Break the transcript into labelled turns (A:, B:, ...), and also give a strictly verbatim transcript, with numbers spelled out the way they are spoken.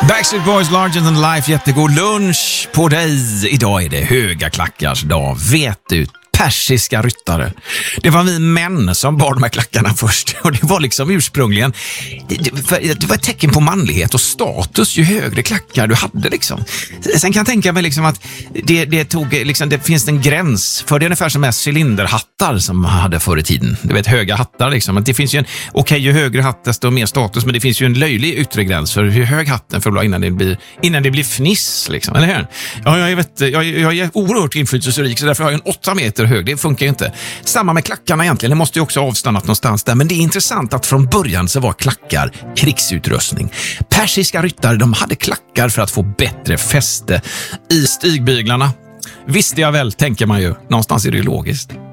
A: Backstreet Boys, Larger Than Life, jättegod lunch på dig. Idag är det höga klackars dag, vet du. Persiska ryttare. Det var vi män som bar de här klackarna först. Och det var liksom ursprungligen det, det var ett tecken på manlighet och status ju högre klackar du hade liksom. Sen kan jag tänka mig liksom att det, det tog liksom, det finns en gräns för det är ungefär som med cylinderhattar som man hade förr i tiden. Du vet, höga hattar liksom. Att det finns ju en, okej, okay, ju högre hatt desto mer status, men det finns ju en löjlig yttre gräns för hur hög hatten får innan det blir innan det blir fniss liksom, eller hur? Ja, jag vet, jag, jag är oerhört inflytelserik så därför har jag en åtta meter hög. Det funkar ju inte. Samma med klackarna egentligen. Det måste ju också avstannat någonstans där. Men det är intressant att från början så var klackar krigsutrustning. Persiska ryttare, de hade klackar för att få bättre fäste i stigbyglarna. Visste jag väl, tänker man ju. Någonstans är det logiskt.